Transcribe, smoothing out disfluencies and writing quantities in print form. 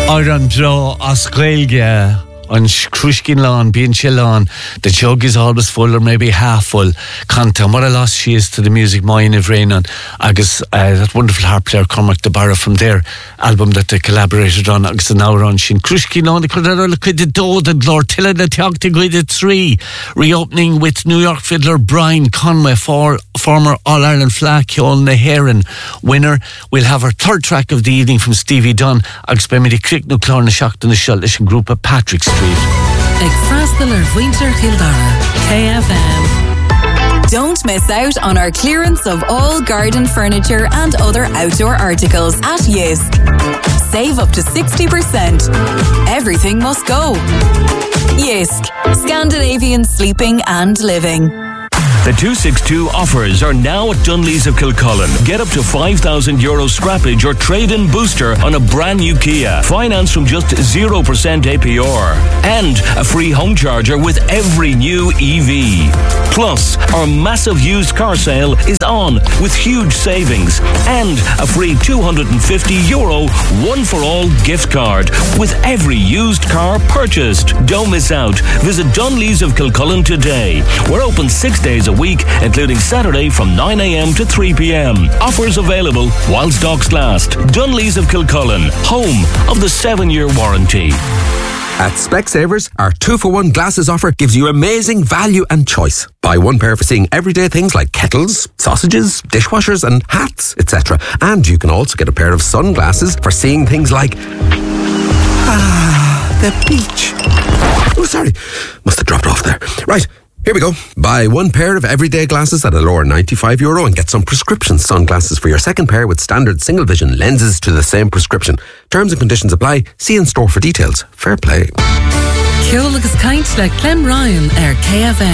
Iron Joe Oscailge on Crushkin lawn, being chill on. The jug is always full or maybe half full. Conta, what a loss she is to the music mine of rain on. Agus that wonderful harp player Cormac de Barra from their album that they collaborated on. Agus an hour on Shin Crushkin on the Cordero the Do the Glortilla the Tiogti Guida 3. Reopening with New York fiddler Brian Conway, former All-Ireland Flack on the Heron winner. We'll have our third track of the evening from Stevie Dunn. Agus by me the Crick no Clorna Shocked in the Shultish group of Patrick Street. Ag freastail Winter Kildare, KFM. Don't miss out on our clearance of all garden furniture and other outdoor articles at Yisk. Save up to 60%. Everything must go. Yisk, Scandinavian sleeping and living. The 262 offers are now at Dunlees of Kilcullen. Get up to €5,000 scrappage or trade-in booster on a brand new Kia. Finance from just 0% APR. And a free home charger with every new EV. Plus, our massive used car sale is on with huge savings. And a free €250 one-for-all gift card with every used car purchased. Don't miss out. Visit Dunlees of Kilcullen today. We're open 6 days a week, including Saturday from 9 a.m. to 3 p.m. Offers available while stocks last. Dunlees of Kilcullen, home of the 7-year warranty. At Specsavers, our 2-for-1 glasses offer gives you amazing value and choice. Buy one pair for seeing everyday things like kettles, sausages, dishwashers and hats, etc. And you can also get a pair of sunglasses for seeing things like the beach. Oh, sorry. Must have dropped off there. Right. Here we go. Buy one pair of everyday glasses at a lower €95 and get some prescription sunglasses for your second pair with standard single vision lenses to the same prescription. Terms and conditions apply. See in store for details. Fair play. Ceol agus caint le Clem Ryan KFM.